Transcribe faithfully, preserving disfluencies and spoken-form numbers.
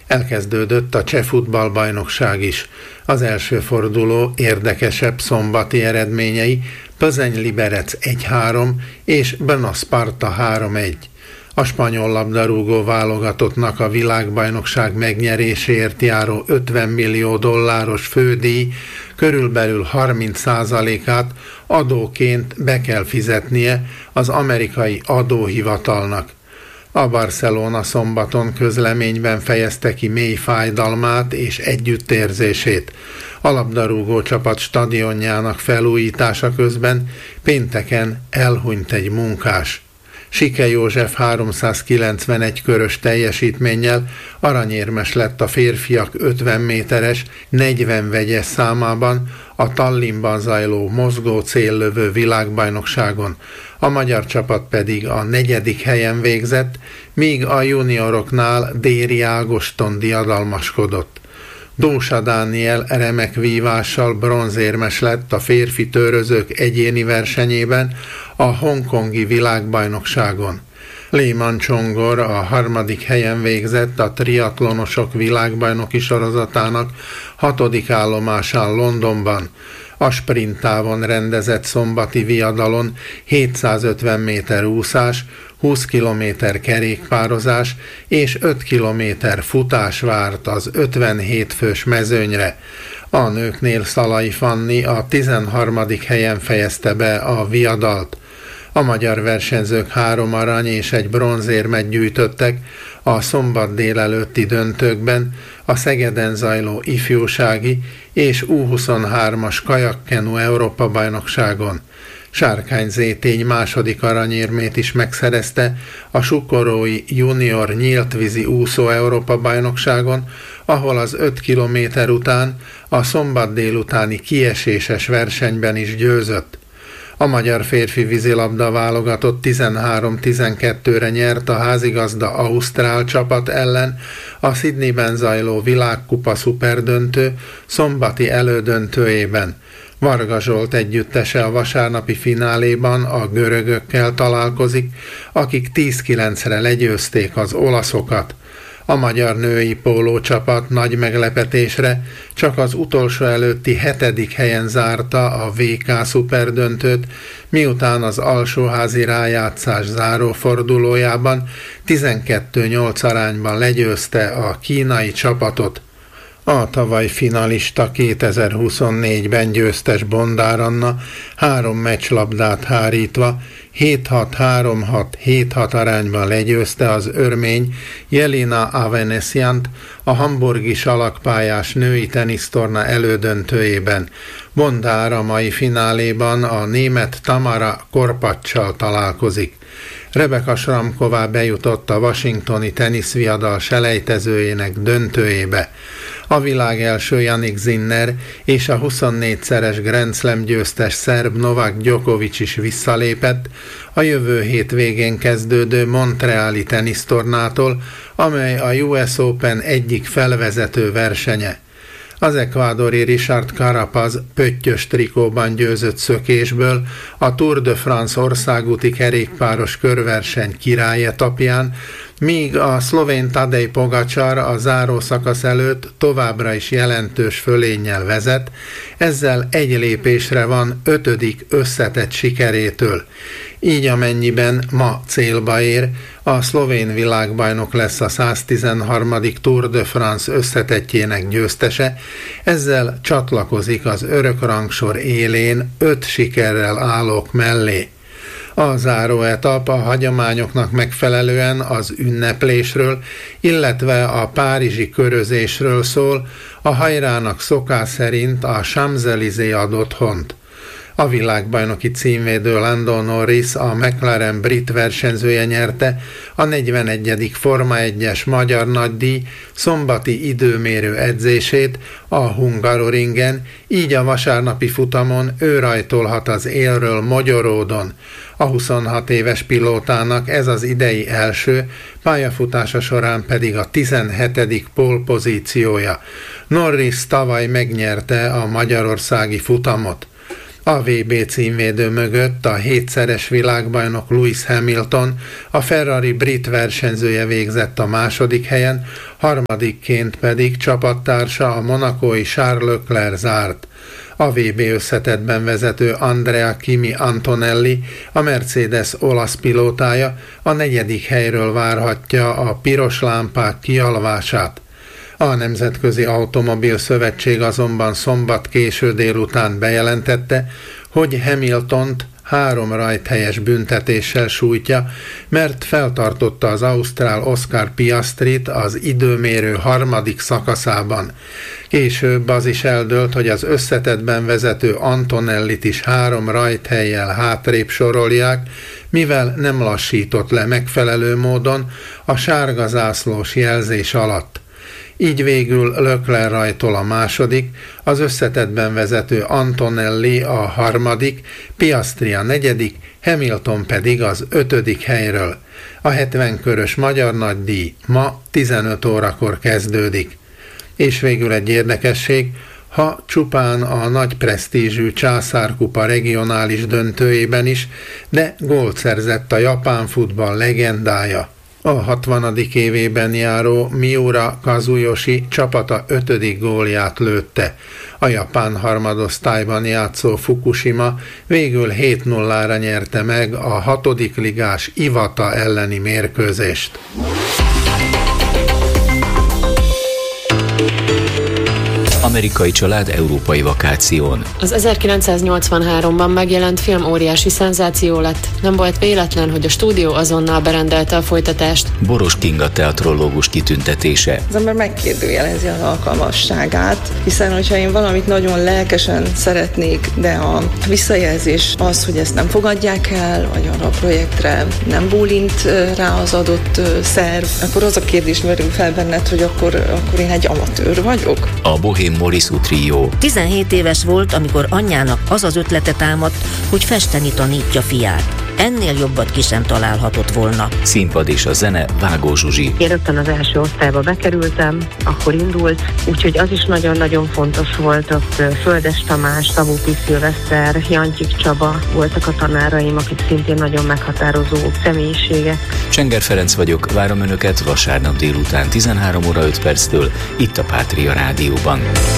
Elkezdődött a cseh futballbajnokság is. Az első forduló érdekesebb szombati eredményei Plzeň-Liberec egy három és Brno-Sparta három egy. A spanyol labdarúgó válogatottnak a világbajnokság megnyeréséért járó ötven millió dolláros fődíj körülbelül harminc százalékát adóként be kell fizetnie az amerikai adóhivatalnak. A Barcelona szombaton közleményben fejezte ki mély fájdalmát és együttérzését. A labdarúgó csapat stadionjának felújítása közben pénteken elhunyt egy munkás. Sike József háromszázkilencvenegy körös teljesítménnyel aranyérmes lett a férfiak ötven méteres, negyven vegyes számában a Tallinnban zajló mozgó céllövő világbajnokságon. A magyar csapat pedig a negyedik helyen végzett, míg a junioroknál Déri Ágoston diadalmaskodott. Dósa Dániel remek vívással bronzérmes lett a férfi törözők egyéni versenyében a hongkongi világbajnokságon. Lehman Csongor a harmadik helyen végzett a triatlonosok világbajnoki sorozatának hatodik állomásán Londonban. A sprinttávon rendezett szombati viadalon hétszázötven méter úszás, húsz kilométer kerékpározás és öt kilométer futás várt az ötvenhét fős mezőnyre. A nőknél Szalai Fanni a tizenharmadik helyen fejezte be a viadalt. A magyar versenyzők három arany és egy bronzérmet gyűjtöttek a szombat délelőtti döntőkben a Szegeden zajló ifjúsági és U huszonhármas kajakkenu Európa-bajnokságon. Sárkány Zétény második aranyérmét is megszerezte a Sukorói junior nyíltvízi úszó Európa-bajnokságon, ahol az öt kilométer után a szombat délutáni kieséses versenyben is győzött. A magyar férfi vízilabda válogatott tizenhárom tizenkettőre nyert a házigazda ausztrál csapat ellen a Sydneyben zajló világkupa szuperdöntő szombati elődöntőjében. Varga Zsolt együttese a vasárnapi fináléban a görögökkel találkozik, akik tíz kilencre legyőzték az olaszokat. A magyar női pólócsapat nagy meglepetésre csak az utolsó előtti hetedik helyen zárta a vé ká szuperdöntőt, miután az alsóházi rájátszás zárófordulójában tizenkettő nyolc arányban legyőzte a kínai csapatot. A tavaly finalista kétezer-huszonnégyben győztes Bondár Anna három meccslabdát hárítva hét hat három hat hét hat arányban legyőzte az örmény Jelena Avanesiant a hamburgi salakpályás női tenisztorna elődöntőjében. Bondár a mai fináléban a német Tamara Korpacsal találkozik. Rebeka Sramková bejutott a washingtoni teniszviadal selejtezőjének döntőjébe. A világ első Jannik Sinner és a huszonnégyszeres Grand Slam győztes szerb Novak Djokovic is visszalépett a jövő hét végén kezdődő montreali tenisztornától, amely a U S Open egyik felvezető versenye. Az ekvádori Richard Carapaz pöttyös trikóban győzött szökésből a Tour de France országúti kerékpáros körverseny királyetapján, míg a szlovén Tadej Pogačar a záró szakasz előtt továbbra is jelentős fölénnyel vezet, ezzel egy lépésre van ötödik összetett sikerétől. Így amennyiben ma célba ér, a szlovén világbajnok lesz a száztizenharmadik Tour de France összetettjének győztese, ezzel csatlakozik az örökrangsor élén öt sikerrel állók mellé. A záróetap a hagyományoknak megfelelően az ünneplésről, illetve a párizsi körözésről szól, a hajrának szokás szerint a Champs-Élysées ad otthont. A világbajnoki címvédő Lando Norris, a McLaren brit versenyzője nyerte a negyvenegyedik Forma egyes magyar nagydíj szombati időmérő edzését a Hungaroringen, így a vasárnapi futamon ő rajtolhat az élről Magyaródon. A huszonhat éves pilótának ez az idei első, pályafutása során pedig a tizenhetedik pólpozíciója. Norris tavaly megnyerte a magyarországi futamot. A vé bé címvédő mögött a hétszeres világbajnok Lewis Hamilton, a Ferrari brit versenyzője végzett a második helyen, harmadikként pedig csapattársa a monacói Charles Leclerc zárt. A vé bé összetettben vezető Andrea Kimi Antonelli, a Mercedes olasz pilótája a negyedik helyről várhatja a piros lámpák kialvását. A Nemzetközi Automobil Szövetség azonban szombat késő délután bejelentette, hogy Hamiltont három rajthelyes büntetéssel sújtja, mert feltartotta az ausztrál Oscar Piastrit az időmérő harmadik szakaszában. Később az is eldőlt, hogy az összetettben vezető Antonellit is három rajthellyel hátrébb sorolják, mivel nem lassított le megfelelő módon a sárga zászlós jelzés alatt. Így végül Leclerc rajtol a második, az összetettben vezető Antonelli a harmadik, Piastri a negyedik, Hamilton pedig az ötödik helyről. A hetven körös magyar nagydíj ma tizenöt órakor kezdődik. És végül egy érdekesség, ha csupán a nagy presztízsű Császárkupa regionális döntőjében is, de gólt szerzett a japán futball legendája. A hatvanadik évében járó Miura Kazuyoshi csapata ötödik gólját lőtte. A japán harmadosztályban játszó Fukushima végül hét nullára nyerte meg a hatodik ligás Iwata elleni mérkőzést. Amerikai család európai vakáción. Az ezerkilencszáznyolcvanháromban megjelent film óriási szenzáció lett. Nem volt véletlen, hogy a stúdió azonnal berendelte a folytatást. Boros Kinga teatrológus kitüntetése. Az ember megkérdőjelezi az alkalmasságát, hiszen hogyha én valamit nagyon lelkesen szeretnék, de a visszajelzés az, hogy ezt nem fogadják el, vagy arra a projektre nem bólint rá az adott szerv, akkor az a kérdés merül fel benned, hogy akkor, akkor én egy amatőr vagyok. A Bohém Morisot Trio. tizenhét éves volt, amikor anyjának az az ötlete támadt, hogy festeni tanítja fiát. Ennél jobbat ki sem találhatott volna. Színpad és a zene, Vágó Zsuzsi. Én rögtön az első osztályba bekerültem, akkor indult, úgyhogy az is nagyon-nagyon fontos volt, ott Földes Tamás, Szabó P. Szilveszter, Jantyik Csaba voltak a tanáraim, akik szintén nagyon meghatározó személyiségek. Csenger Ferenc vagyok, várom Önöket vasárnap délután tizenhárom óra öt perctől itt a Pátria Rádióban.